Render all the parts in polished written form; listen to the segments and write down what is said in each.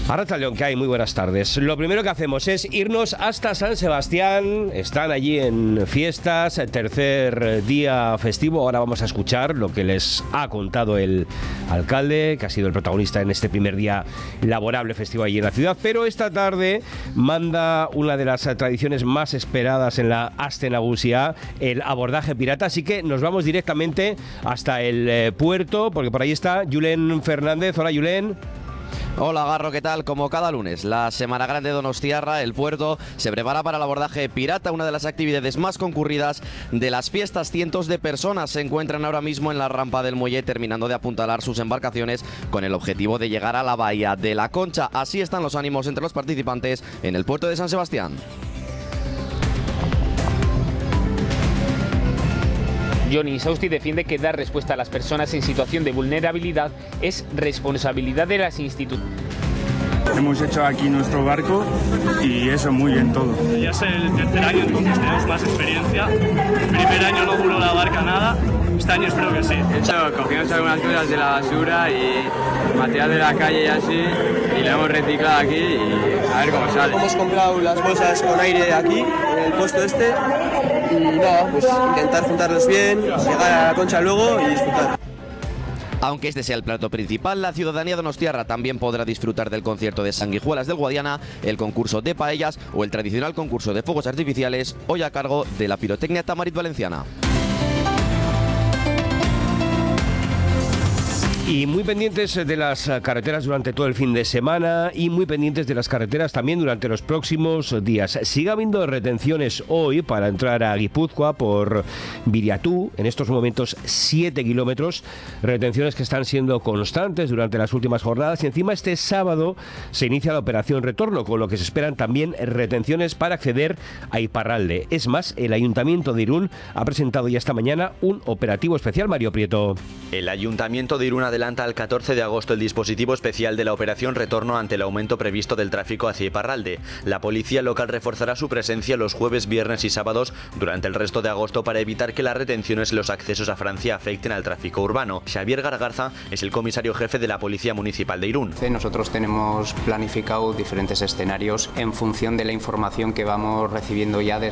Arratsaldeon, ¿qué hay? Muy buenas tardes. Lo primero que hacemos es irnos hasta San Sebastián. Están allí en fiestas, tercer día festivo. Ahora vamos a escuchar lo que les ha contado el alcalde, que ha sido el protagonista en este primer día laborable festivo allí en la ciudad. Pero esta tarde manda una de las tradiciones más esperadas en la Aste Nagusia, el abordaje pirata. Así que nos vamos directamente hasta el puerto, porque por ahí está Julen Fernández. Hola, Julen. Hola Garro, ¿qué tal? Como cada lunes, la Semana Grande de Donostiarra, el puerto, se prepara para el abordaje pirata, una de las actividades más concurridas de las fiestas. Cientos de personas se encuentran ahora mismo en la rampa del muelle terminando de apuntalar sus embarcaciones con el objetivo de llegar a la bahía de la Concha. Así están los ánimos entre los participantes en el puerto de San Sebastián. Johnny Sausti defiende que dar respuesta a las personas en situación de vulnerabilidad es responsabilidad de las instituciones. Hemos hecho aquí nuestro barco y eso muy bien todo. Ya es el tercer año, entonces tenemos más experiencia. El primer año no duró la barca nada, este año espero que sí. Cogimos algunas cosas de la basura y material de la calle y así, y lo hemos reciclado aquí y a ver cómo sale. Hemos comprado las bolsas con aire aquí, en el puesto este, y nada, pues intentar juntarlos bien, llegar a la Concha luego y disfrutar. Aunque este sea el plato principal, la ciudadanía donostiarra también podrá disfrutar del concierto de Sanguijuelas del Guadiana, el concurso de paellas o el tradicional concurso de fuegos artificiales, hoy a cargo de la pirotecnia Tamarit Valenciana. Y muy pendientes de las carreteras durante todo el fin de semana y muy pendientes de las carreteras también durante los próximos días. Sigue habiendo retenciones hoy para entrar a Guipúzcoa por Viriatú. En estos momentos 7 kilómetros. Retenciones que están siendo constantes durante las últimas jornadas. Y encima este sábado se inicia la operación retorno, con lo que se esperan también retenciones para acceder a Iparralde. Es más, el Ayuntamiento de Irún ha presentado ya esta mañana un operativo especial. Mario Prieto. El Ayuntamiento de Irún adelanta al 14 de agosto el dispositivo especial de la operación retorno ante el aumento previsto del tráfico hacia Iparralde. La policía local reforzará su presencia los jueves, viernes y sábados durante el resto de agosto para evitar que las retenciones en los accesos a Francia afecten al tráfico urbano. Xavier Gargarza es el comisario jefe de la Policía Municipal de Irún. Nosotros tenemos planificado diferentes escenarios en función de la información que vamos recibiendo ya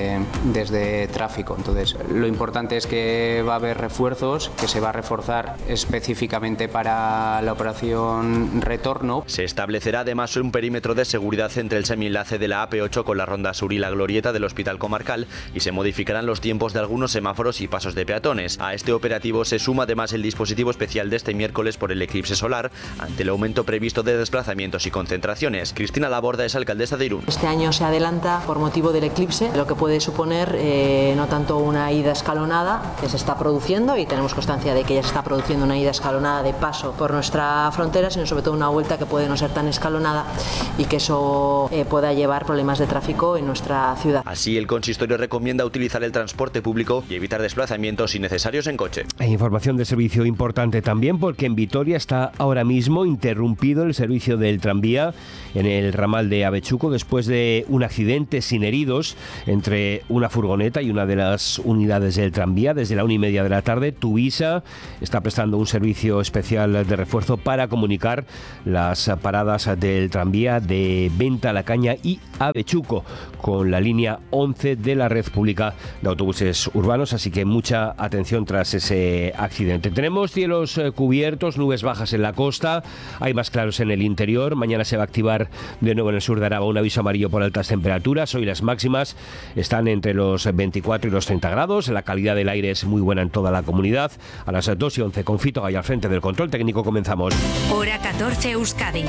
desde tráfico. Entonces, lo importante es que va a haber refuerzos, que se va a reforzar específicamente para la operación retorno. Se establecerá además un perímetro de seguridad entre el semienlace de la AP8 con la Ronda Sur y la glorieta del Hospital Comarcal y se modificarán los tiempos de algunos semáforos y pasos de peatones. A este operativo se suma además el dispositivo especial de este miércoles por el eclipse solar ante el aumento previsto de desplazamientos y concentraciones. Cristina Laborda es alcaldesa de Irún. Este año se adelanta por motivo del eclipse, lo que puede suponer no tanto una ida escalonada que se está produciendo y tenemos constancia de que ya se está produciendo una ida escalonada de paso por nuestra frontera, sino sobre todo una vuelta que puede no ser tan escalonada y que eso pueda llevar problemas de tráfico en nuestra ciudad. Así, el consistorio recomienda utilizar el transporte público y evitar desplazamientos innecesarios en coche. Hay información de servicio importante también porque en Vitoria está ahora mismo interrumpido el servicio del tranvía en el ramal de Avechuco después de un accidente sin heridos entre una furgoneta y una de las unidades del tranvía. Desde la 1:30 de la tarde, Tuvisa está prestando un servicio especial de refuerzo para comunicar las paradas del tranvía de Venta La Caña y Avechuco con la línea 11 de la red pública de autobuses urbanos, así que mucha atención tras ese accidente. Tenemos cielos cubiertos, nubes bajas en la costa, hay más claros en el interior. Mañana se va a activar de nuevo en el sur de Araba un aviso amarillo por altas temperaturas. Hoy las máximas están entre los 24 y los 30 grados, la calidad del aire es muy buena en toda la comunidad. A las 2:11 con Fito Gay al frente del control técnico comenzamos. Hora 14 Euskadi.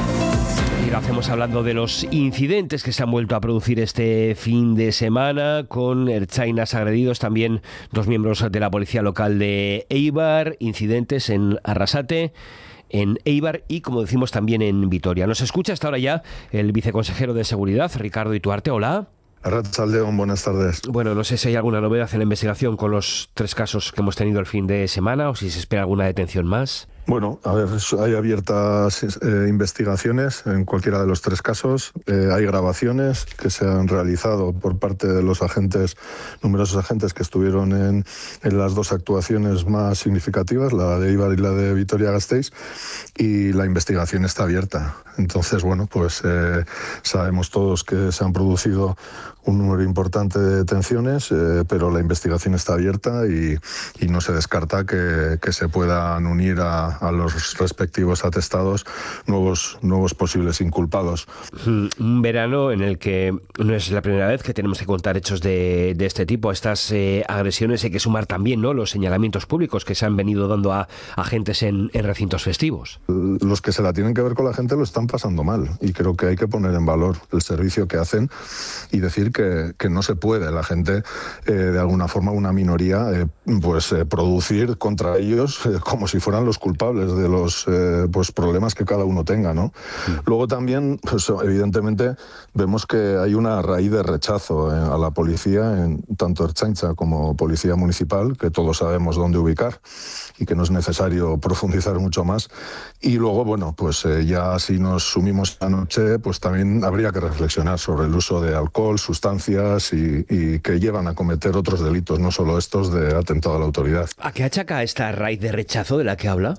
Y lo hacemos hablando de los incidentes que se han vuelto a producir este fin de semana, con ertzainas agredidos, también 2 miembros de la policía local de Eibar, incidentes en Arrasate, en Eibar y, como decimos, también en Vitoria. Nos escucha hasta ahora ya el viceconsejero de Seguridad, Ricardo Ituarte. Hola. Arratsaldeon, buenas tardes. Bueno, no sé si hay alguna novedad en la investigación con los 3 casos que hemos tenido el fin de semana o si se espera alguna detención más. Bueno, a ver, hay abiertas investigaciones en cualquiera de los 3 casos. Hay grabaciones que se han realizado por parte de los agentes, numerosos agentes que estuvieron en las 2 actuaciones más significativas, la de Eibar y la de Vitoria-Gasteiz, y la investigación está abierta. Entonces, bueno, pues sabemos todos que se han producido un número importante de detenciones, pero la investigación está abierta y no se descarta que se puedan unir a los respectivos atestados nuevos posibles inculpados. Un verano en el que no es la primera vez que tenemos que contar hechos de este tipo. A estas agresiones hay que sumar también, ¿no?, los señalamientos públicos que se han venido dando a agentes en recintos festivos. Los que se la tienen que ver con la gente lo están pasando mal, y creo que hay que poner en valor el servicio que hacen y decir que no se puede la gente, de alguna forma una minoría, producir contra ellos como si fueran los culpables de los problemas que cada uno tenga, ¿no? Luego también, pues, evidentemente, vemos que hay una raíz de rechazo a la policía, en tanto Ertzaintza como Policía Municipal, que todos sabemos dónde ubicar y que no es necesario profundizar mucho más. Y luego, bueno, pues ya si nos sumimos esta noche, pues también habría que reflexionar sobre el uso de alcohol, sustancias y que llevan a cometer otros delitos, no solo estos de atentado a la autoridad. ¿A qué achaca esta raíz de rechazo de la que habla?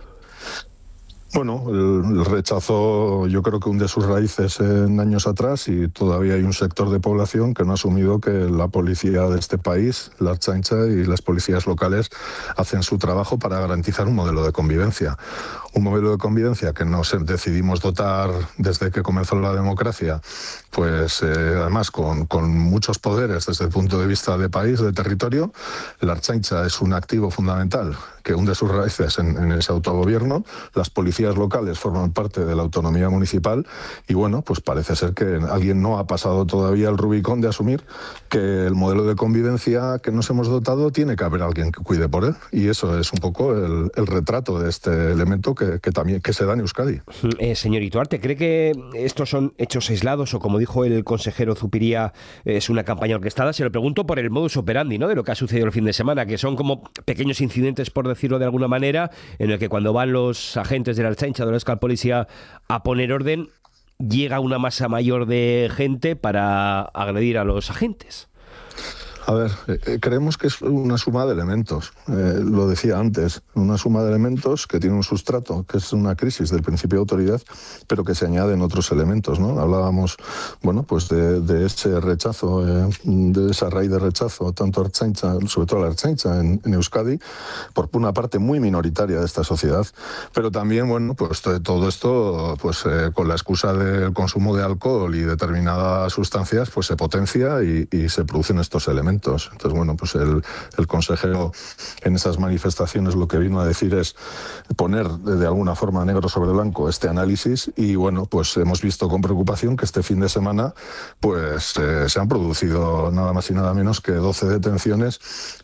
Bueno, el rechazo yo creo que hunde sus raíces en años atrás, y todavía hay un sector de población que no ha asumido que la policía de este país, la Ertzaintza y las policías locales, hacen su trabajo para garantizar un modelo de convivencia. Un modelo de convivencia que nos decidimos dotar desde que comenzó la democracia, pues además con muchos poderes desde el punto de vista de país, de territorio. La Ertzaintza es un activo fundamental que hunde sus raíces en ese autogobierno. Las policías locales forman parte de la autonomía municipal y, bueno, pues parece ser que alguien no ha pasado todavía el Rubicón de asumir que el modelo de convivencia que nos hemos dotado tiene que haber alguien que cuide por él, y eso es un poco el retrato de este elemento que se da en Euskadi. Señor Ituarte, ¿cree que estos son hechos aislados o, como dijo el consejero Zupiria, es una campaña orquestada? Se lo pregunto por el modus operandi, ¿no?, de lo que ha sucedido el fin de semana, que son como pequeños incidentes, por decirlo de alguna manera, en el que cuando van los agentes de la Ertzaintza, de la Euskal Policía, a poner orden, llega una masa mayor de gente para agredir a los agentes. A ver, creemos que es una suma de elementos, lo decía antes, una suma de elementos que tiene un sustrato, que es una crisis del principio de autoridad, pero que se añaden otros elementos, ¿no? Hablábamos, bueno, pues de ese rechazo, de esa raíz de rechazo, tanto a Ertzaintza, sobre todo a la Ertzaintza en Euskadi, por una parte muy minoritaria de esta sociedad, pero también, bueno, pues todo esto, pues con la excusa del consumo de alcohol y determinadas sustancias, pues se potencia y se producen estos elementos. Entonces, bueno, pues el consejero en esas manifestaciones lo que vino a decir es poner de alguna forma negro sobre blanco este análisis, y, bueno, pues hemos visto con preocupación que este fin de semana pues se han producido nada más y nada menos que 12 detenciones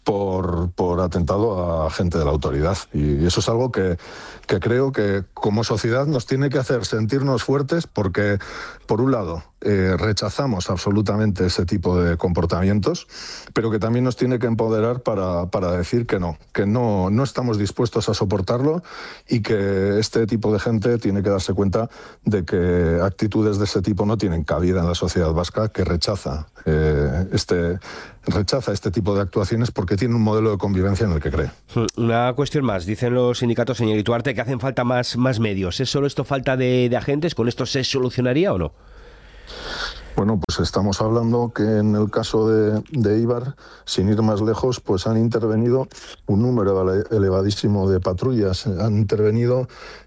por atentado a gente de la autoridad, y eso es algo que creo que como sociedad nos tiene que hacer sentirnos fuertes, porque, por un lado, rechazamos absolutamente ese tipo de comportamientos, pero que también nos tiene que empoderar para decir que no estamos dispuestos a soportarlo, y que este tipo de gente tiene que darse cuenta de que actitudes de ese tipo no tienen cabida en la sociedad vasca, que rechaza este tipo de actuaciones porque tiene un modelo de convivencia en el que cree. Una cuestión más, dicen los sindicatos, señor Ituarte, que hacen falta más medios. ¿Es solo esto falta de agentes? ¿Con esto se solucionaría o no? Bueno, pues estamos hablando que en el caso de Eibar, sin ir más lejos, pues han intervenido un número elevadísimo de patrullas. Han intervenido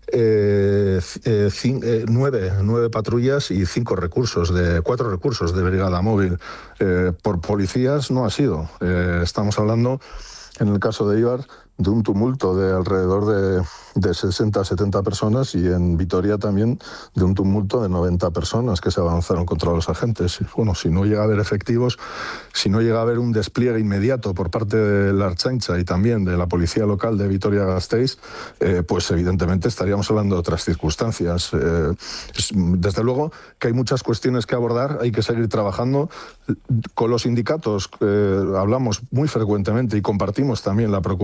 9 patrullas y 4 recursos de brigada móvil. Por policías no ha sido. Estamos hablando, en el caso de Eibar, de un tumulto de alrededor de 60 a 70 personas, y en Vitoria también de un tumulto de 90 personas que se avanzaron contra los agentes. Bueno, si no llega a haber efectivos, si no llega a haber un despliegue inmediato por parte de la Ertzaintza y también de la policía local de Vitoria-Gasteiz, pues evidentemente estaríamos hablando de otras circunstancias. Desde luego que hay muchas cuestiones que abordar, hay que seguir trabajando. Con los sindicatos hablamos muy frecuentemente y compartimos también la preocupación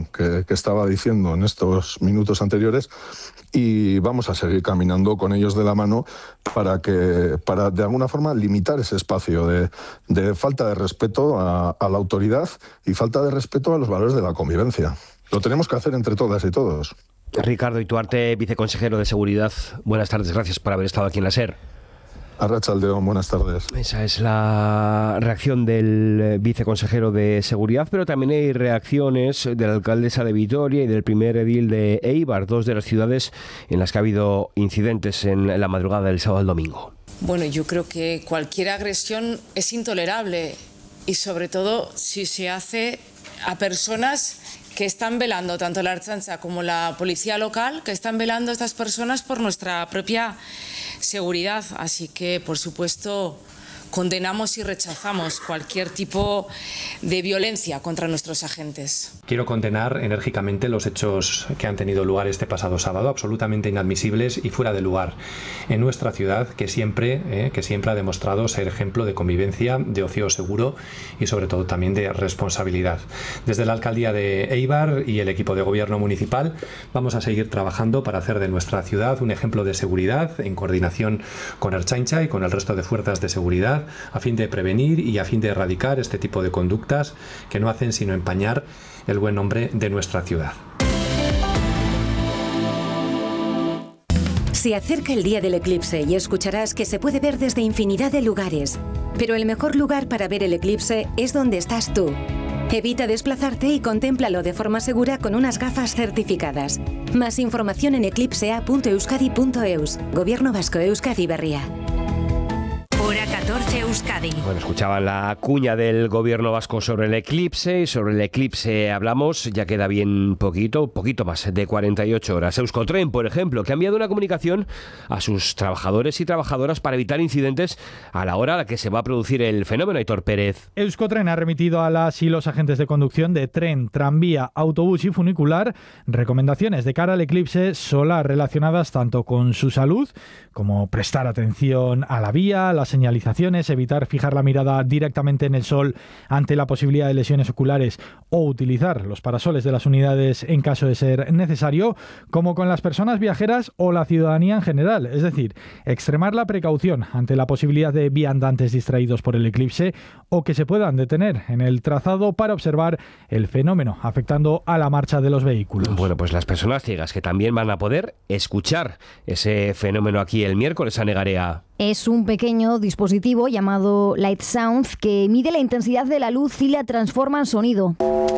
reflexión que estaba diciendo en estos minutos anteriores, y vamos a seguir caminando con ellos de la mano para de alguna forma limitar ese espacio de falta de respeto a la autoridad y falta de respeto a los valores de la convivencia. Lo tenemos que hacer entre todas y todos. Ricardo Ituarte, viceconsejero de Seguridad, buenas tardes, gracias por haber estado aquí en la SER. Arratsaldeon, buenas tardes. Esa es la reacción del viceconsejero de Seguridad, pero también hay reacciones de la alcaldesa de Vitoria y del primer edil de Eibar, dos de las ciudades en las que ha habido incidentes en la madrugada del sábado al domingo. Bueno, yo creo que cualquier agresión es intolerable y sobre todo si se hace a personas que están velando, tanto la Ertzaintza como la policía local, que están velando a estas personas por nuestra propia seguridad. Así que, por supuesto, condenamos y rechazamos cualquier tipo de violencia contra nuestros agentes. Quiero condenar enérgicamente los hechos que han tenido lugar este pasado sábado, absolutamente inadmisibles y fuera de lugar en nuestra ciudad, que siempre ha demostrado ser ejemplo de convivencia, de ocio seguro y sobre todo también de responsabilidad. Desde la alcaldía de Eibar y el equipo de gobierno municipal vamos a seguir trabajando para hacer de nuestra ciudad un ejemplo de seguridad en coordinación con Ertzaintza y con el resto de fuerzas de seguridad, a fin de prevenir y a fin de erradicar este tipo de conductas que no hacen sino empañar el buen nombre de nuestra ciudad. Se acerca el día del eclipse y escucharás que se puede ver desde infinidad de lugares. Pero el mejor lugar para ver el eclipse es donde estás tú. Evita desplazarte y contémplalo de forma segura con unas gafas certificadas. Más información en eclipsea.euskadi.eus. Gobierno Vasco, Euskadi Berria. Hora 14 Euskadi. Bueno, escuchaban la cuña del gobierno vasco sobre el eclipse, y sobre el eclipse hablamos, ya queda bien poquito más de 48 horas. Euskotren, por ejemplo, que ha enviado una comunicación a sus trabajadores y trabajadoras para evitar incidentes a la hora a la que se va a producir el fenómeno. Aitor Pérez. Euskotren ha remitido a las y los agentes de conducción de tren, tranvía, autobús y funicular recomendaciones de cara al eclipse solar relacionadas tanto con su salud como prestar atención a la vía, las señalizaciones, evitar fijar la mirada directamente en el sol ante la posibilidad de lesiones oculares o utilizar los parasoles de las unidades en caso de ser necesario, como con las personas viajeras o la ciudadanía en general. Es decir, extremar la precaución ante la posibilidad de viandantes distraídos por el eclipse o que se puedan detener en el trazado para observar el fenómeno afectando a la marcha de los vehículos. Bueno, pues las personas ciegas que también van a poder escuchar ese fenómeno aquí el miércoles a Negarea. Es un pequeño dispositivo llamado Light Sound que mide la intensidad de la luz y la transforma en sonido.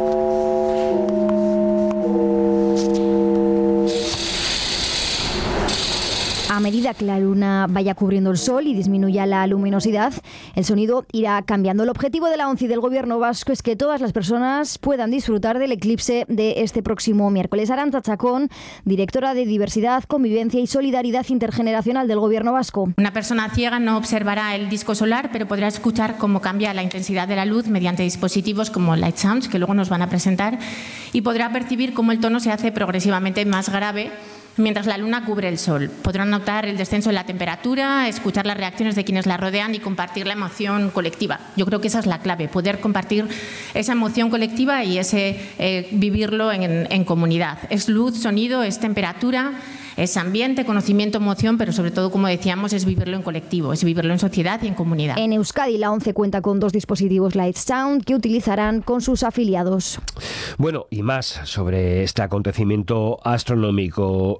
A medida que la luna vaya cubriendo el sol y disminuya la luminosidad, el sonido irá cambiando. El objetivo de la ONCE y del Gobierno vasco es que todas las personas puedan disfrutar del eclipse de este próximo miércoles. Arantza Chacón, directora de Diversidad, Convivencia y Solidaridad Intergeneracional del Gobierno vasco. Una persona ciega no observará el disco solar, pero podrá escuchar cómo cambia la intensidad de la luz mediante dispositivos como Light Sounds, que luego nos van a presentar, y podrá percibir cómo el tono se hace progresivamente más grave mientras la luna cubre el sol. Podrán notar el descenso en la temperatura, escuchar las reacciones de quienes la rodean y compartir la emoción colectiva. Yo creo que esa es la clave, poder compartir esa emoción colectiva y ese vivirlo en comunidad. Es luz, sonido, es temperatura, es ambiente, conocimiento, emoción, pero sobre todo, como decíamos, es vivirlo en colectivo, es vivirlo en sociedad y en comunidad. En Euskadi, la ONCE cuenta con 2 dispositivos Light Sound que utilizarán con sus afiliados. Bueno, y más sobre este acontecimiento astronómico.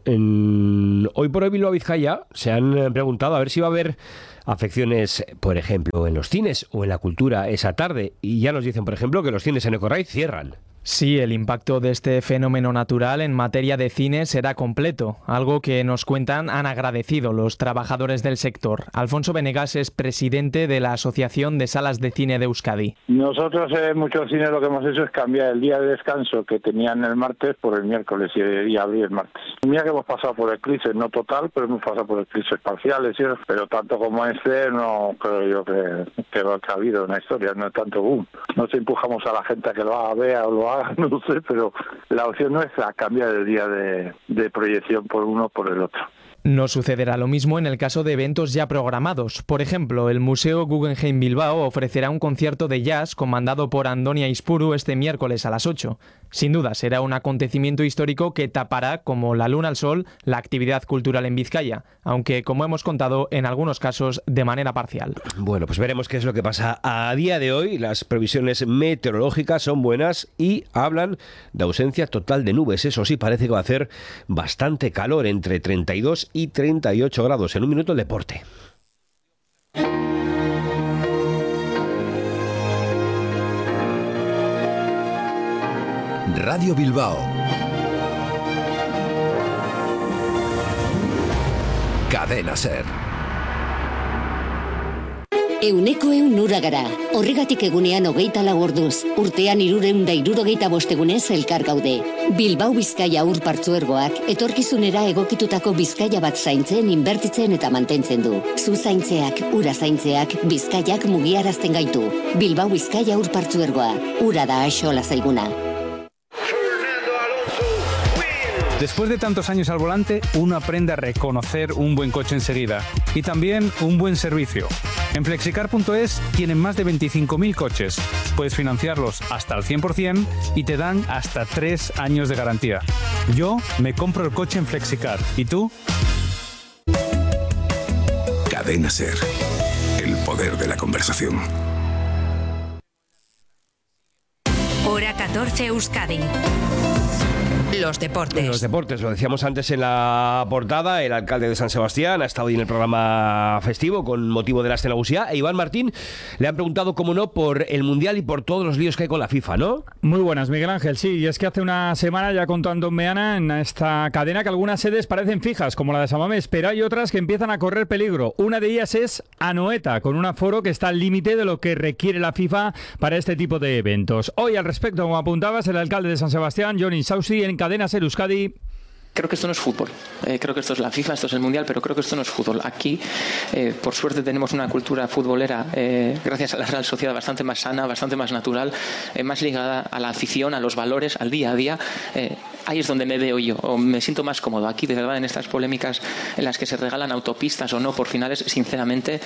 Hoy por hoy Bilbao Vizcaya se han preguntado a ver si va a haber afecciones, por ejemplo, en los cines o en la cultura esa tarde. Y ya nos dicen, por ejemplo, que los cines en Ecorraiz cierran. Sí, el impacto de este fenómeno natural en materia de cine será completo, algo que nos cuentan han agradecido los trabajadores del sector. Alfonso Venegas es presidente de la Asociación de Salas de Cine de Euskadi. Nosotros en muchos cines lo que hemos hecho es cambiar el día de descanso que tenían el martes por el miércoles y abrir el martes. Mira que hemos pasado por eclipses, no total, pero hemos pasado por eclipses parciales, ¿sí? Pero tanto como este no creo yo que ha habido una historia, no es tanto boom. No te empujamos a la gente a que lo haga, vea o lo haga, no sé, pero la opción nuestra es cambiar el día de proyección por uno por el otro. No sucederá lo mismo en el caso de eventos ya programados. Por ejemplo, el Museo Guggenheim Bilbao ofrecerá un concierto de jazz comandado por Andonia Ispuru este miércoles a las 8. Sin duda, será un acontecimiento histórico que tapará, como la luna al sol, la actividad cultural en Vizcaya, aunque, como hemos contado, en algunos casos de manera parcial. Bueno, pues veremos qué es lo que pasa a día de hoy. Las previsiones meteorológicas son buenas y hablan de ausencia total de nubes. Eso sí, parece que va a hacer bastante calor, entre 32 y 38 grados. En un minuto el deporte. Radio Bilbao. Cadena Ser. Euneko ura gara. Horregatik egunean 24 orduz. Urtean 365 egunez elkar gaude. Bilbao Bizkaia Ur Partzuergoak etorkizunera egokitutako Bizkaia bat zaintzen, inbertitzen eta mantentzen du. Zu zaintzeak, ura zaintzeak, Bizkaiak mugiarazten gaitu. Bilbao Bizkaia Ur Partzuergoa. Ura da axola zaiguna. Después de tantos años al volante, uno aprende a reconocer un buen coche enseguida y también un buen servicio. En Flexicar.es tienen más de 25.000 coches. Puedes financiarlos hasta el 100% y te dan hasta 3 años de garantía. Yo me compro el coche en Flexicar. ¿Y tú? Cadena Ser. El poder de la conversación. Hora 14 Euskadi. Los deportes. Los deportes, lo decíamos antes en la portada, el alcalde de San Sebastián ha estado hoy en el programa festivo con motivo de la Escenagusía, e Iván Martín le han preguntado, cómo no, por el Mundial y por todos los líos que hay con la FIFA, ¿no? Muy buenas, Miguel Ángel, sí, y es que hace una semana ya contó Antón Meana en esta cadena que algunas sedes parecen fijas, como la de San Mamés, pero hay otras que empiezan a correr peligro. Una de ellas es Anoeta, con un aforo que está al límite de lo que requiere la FIFA para este tipo de eventos. Hoy, al respecto, como apuntabas, el alcalde de San Sebastián, Jon Insausti, en Cadena Ser Euskadi. Creo que esto no es fútbol, creo que esto es la FIFA, esto es el Mundial, pero creo que esto no es fútbol. Aquí, por suerte, tenemos una cultura futbolera, gracias a la Real Sociedad, bastante más sana, bastante más natural, más ligada a la afición, a los valores, al día a día. Ahí es donde me veo yo, o me siento más cómodo. Aquí, de verdad, en estas polémicas en las que se regalan autopistas o no por finales, sinceramente,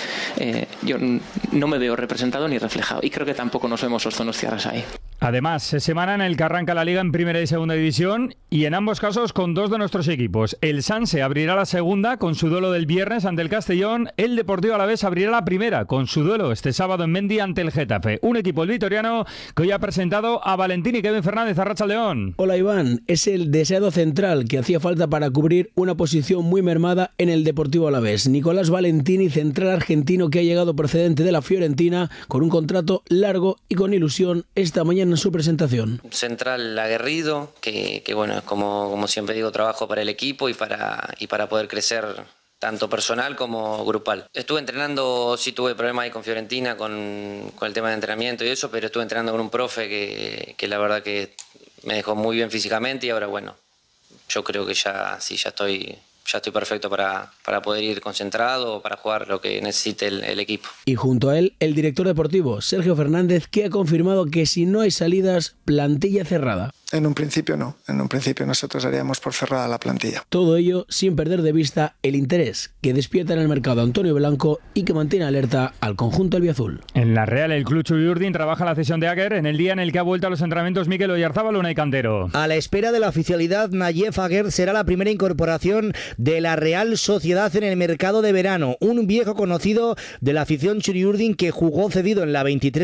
yo no me veo representado ni reflejado. Y creo que tampoco nos vemos los donostiarras ahí. Además, semana en el que arranca la Liga en Primera y Segunda División, y en ambos casos con dos de nuestros equipos. El Sanse abrirá la segunda con su duelo del viernes ante el Castellón. El Deportivo Alavés abrirá la primera con su duelo este sábado en Mendy ante el Getafe. Un equipo, el vitoriano, que hoy ha presentado a Valentín y Kevin Fernández. Arratsaldeón. Hola Iván, es el deseado central que hacía falta para cubrir una posición muy mermada en el Deportivo Alavés. Nicolás Valentini, central argentino que ha llegado procedente de la Fiorentina con un contrato largo y con ilusión esta mañana en su presentación. Central aguerrido, que bueno, como siempre digo, trabajo para el equipo y para poder crecer tanto personal como grupal. Estuve entrenando, sí tuve problemas ahí con Fiorentina, con el tema de entrenamiento y eso, pero estuve entrenando con un profe que la verdad que me dejó muy bien físicamente, y ahora bueno, yo creo que ya estoy perfecto para poder ir concentrado, para jugar lo que necesite el equipo. Y junto a él, el director deportivo, Sergio Fernández, que ha confirmado que si no hay salidas, plantilla cerrada. En un principio no, nosotros haríamos por cerrada la plantilla. Todo ello sin perder de vista el interés que despierta en el mercado Antonio Blanco y que mantiene alerta al conjunto albiazul. En la Real, el club Churiurdin trabaja la cesión de Aguer en el día en el que ha vuelto a los entrenamientos Mikel Oyarzábal, Unai Cantero. A la espera de la oficialidad, Nayef Aguer será la primera incorporación de la Real Sociedad en el mercado de verano. Un viejo conocido de la afición Churiurdin que jugó cedido en la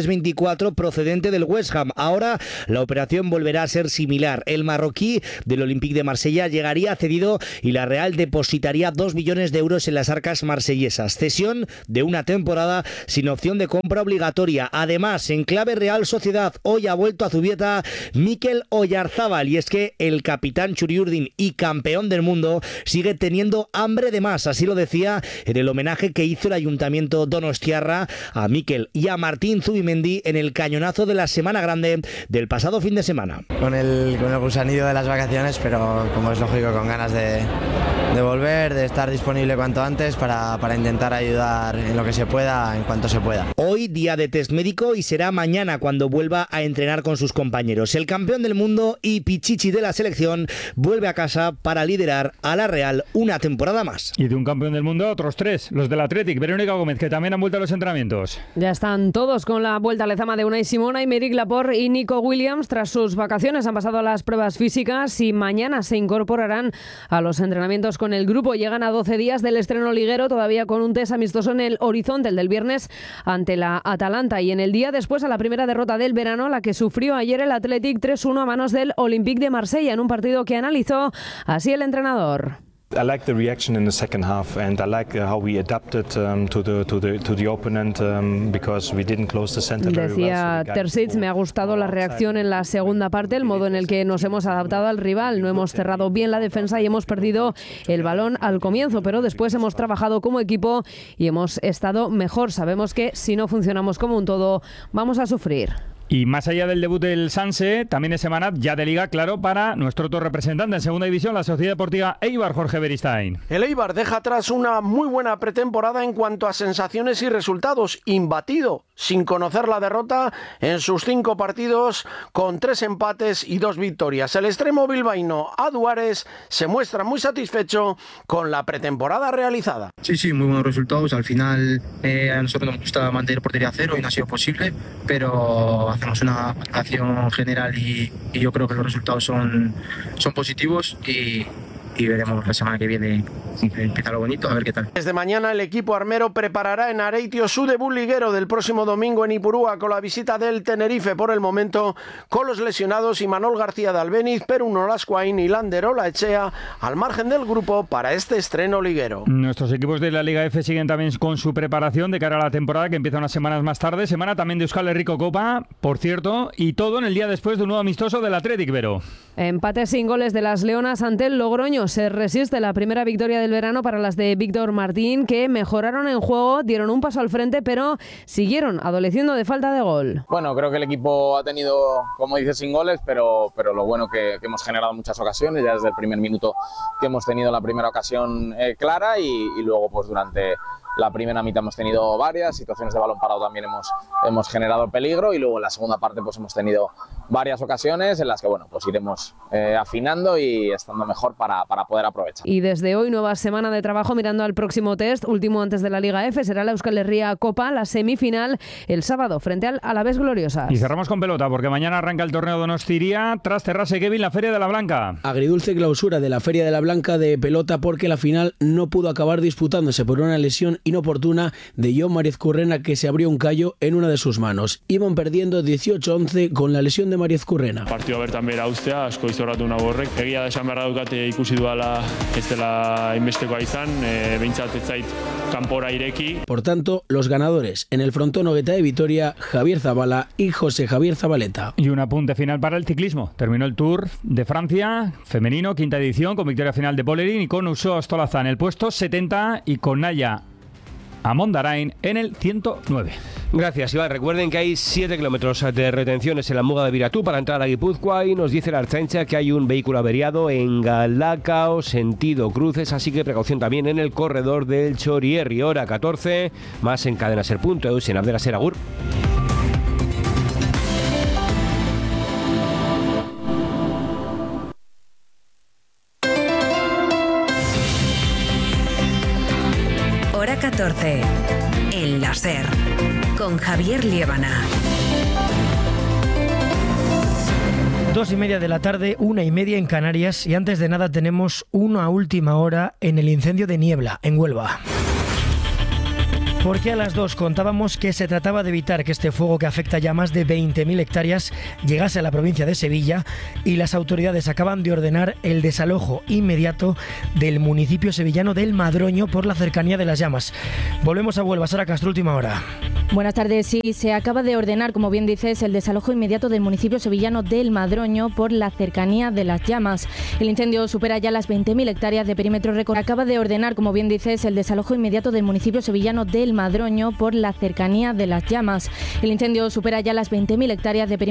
23-24 procedente del West Ham. Ahora la operación volverá a ser similar. El marroquí del Olympique de Marsella llegaría cedido y la Real depositaría 2 millones de euros en las arcas marsellesas. Cesión de una temporada sin opción de compra obligatoria. Además, en clave Real Sociedad, hoy ha vuelto a Zubieta Mikel Oyarzábal, y es que el capitán Churiurdin y campeón del mundo sigue teniendo hambre de más. Así lo decía en el homenaje que hizo el Ayuntamiento donostiarra a Mikel y a Martín Zubimendi en el cañonazo de la Semana Grande del pasado fin de semana. Con el gusanillo de las vacaciones, pero como es lógico, con ganas de volver, de estar disponible cuanto antes para intentar ayudar en lo que se pueda, en cuanto se pueda. Hoy día de test médico, y será mañana cuando vuelva a entrenar con sus compañeros. El campeón del mundo y pichichi de la selección vuelve a casa para liderar a la Real una temporada más. Y de un campeón del mundo otros 3, los del Athletic. Verónica Gómez, que también han vuelto a los entrenamientos. Ya están todos con la vuelta a Lezama de Unai Simón, Aymeric Laporte y Nico Williams tras sus vacaciones. Han pasado las pruebas físicas y mañana se incorporarán a los entrenamientos con el grupo. Llegan a 12 días del estreno liguero, todavía con un test amistoso en el horizonte, el del viernes ante la Atalanta, y en el día después a la primera derrota del verano, la que sufrió ayer el Athletic 3-1 a manos del Olympique de Marsella, en un partido que analizó así el entrenador. I like the reaction in the second half, and I like how we adapted to the opponent because we didn't close the center very well. Decía Terzic, me ha gustado la reacción en la segunda parte, el modo en el que nos hemos adaptado al rival. No hemos cerrado bien la defensa y hemos perdido el balón al comienzo, pero después hemos trabajado como equipo y hemos estado mejor. Sabemos que si no funcionamos como un todo, vamos a sufrir. Y más allá del debut del Sanse, también es semana ya de Liga, claro, para nuestro otro representante en Segunda División, la Sociedad Deportiva Eibar, Jorge Beristain. El Eibar deja atrás una muy buena pretemporada en cuanto a sensaciones y resultados. Imbatido, sin conocer la derrota en sus 5 partidos, con 3 empates y 2 victorias. El extremo bilbaíno Aduares se muestra muy satisfecho con la pretemporada realizada. Sí, muy buenos resultados. Al final a nosotros nos gusta mantener portería a cero y no ha sido posible, pero hacemos una acción general y yo creo que los resultados son positivos y veremos la semana que viene empieza lo bonito, a ver qué tal. Desde mañana el equipo armero preparará en Areitio su debut liguero del próximo domingo en Ipurúa con la visita del Tenerife, por el momento con los lesionados Imanol García de Albeniz, Peruno Lascuain y Lander Olaechea al margen del grupo para este estreno liguero. Nuestros equipos de la Liga F siguen también con su preparación de cara a la temporada que empieza unas semanas más tarde, semana también de Euskal Herriko Copa, por cierto, y todo en el día después de un nuevo amistoso del Athletic, Vero. Empate sin goles de las Leonas ante el Logroño. Se resiste la primera victoria del verano para las de Víctor Martín, que mejoraron en juego, dieron un paso al frente, pero siguieron adoleciendo de falta de gol. Bueno, creo que el equipo ha tenido, como dices, sin goles, pero lo bueno que hemos generado muchas ocasiones, ya desde el primer minuto que hemos tenido la primera ocasión clara y luego pues durante la primera mitad hemos tenido varias situaciones de balón parado, también hemos generado peligro y luego en la segunda parte pues hemos tenido varias ocasiones en las que bueno pues iremos afinando y estando mejor para poder aprovechar. Y desde hoy nueva semana de trabajo mirando al próximo test, último antes de la Liga F, será la Euskal Herria Copa, la semifinal el sábado frente al Alavés Gloriosas. Y cerramos con pelota porque mañana arranca el torneo Donostiria tras cerrarse, Kevin, la Feria de la Blanca. Agridulce clausura de la Feria de la Blanca de pelota porque la final no pudo acabar disputándose por una lesión inoportuna de Jon Mariezcurrena, que se abrió un callo en una de sus manos. Iban perdiendo 18-11 con la lesión de Mariezcurrena. Partido bertan behera ustea, asko izorratu nago horrek. Egia da esan beharra dukate ikusi duala ez dela inbestekoa izan, behintzat ez zait kanpora ireki. Por tanto, los ganadores en el frontón Ogueta de Vitoria, Javier Zabala y José Javier Zabaleta. Y un apunte final para el ciclismo. Terminó el Tour de Francia femenino, quinta edición, con victoria final de Bolerín y con Uso Ostolaza en el puesto 70 y con Naya Amondarain en el 109. Gracias, Iván. Recuerden que hay 7 kilómetros de retenciones en la Muga de Viratú para entrar a Guipúzcoa y nos dice la Ertzaintza que hay un vehículo averiado en Galdacao, sentido cruces, así que precaución también en el corredor del Chorierri. Hora 14, más en cadenaser.eus, en Abdelaser. Agur. Hora 14, el láser, con Javier Liébana. 2:30 de la tarde, 1:30 en Canarias, y antes de nada tenemos una última hora en el incendio de Niebla, en Huelva. Porque a las 2 contábamos que se trataba de evitar que este fuego, que afecta ya más de 20.000 hectáreas, llegase a la provincia de Sevilla, y las autoridades acaban de ordenar el desalojo inmediato del municipio sevillano del Madroño por la cercanía de las llamas. Volvemos a Huelva. Sara Castro, última hora. Buenas tardes. Sí, se acaba de ordenar, como bien dices, el desalojo inmediato del municipio sevillano del Madroño por la cercanía de las llamas. El incendio supera ya las 20.000 hectáreas de perímetro recorrido. Acaba de ordenar, como bien dices, el desalojo inmediato del municipio sevillano del Madroño por la cercanía de las llamas. El incendio supera ya las 20.000 hectáreas de perímetro